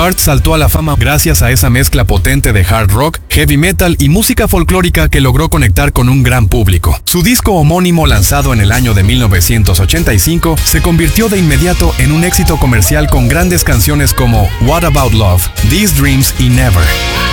Heart saltó a la fama gracias a esa mezcla potente de hard rock, heavy metal y música folclórica que logró conectar con un gran público. Su disco homónimo, lanzado en el año de 1985, se convirtió de inmediato en un éxito comercial con grandes canciones como What About Love, These Dreams y Never.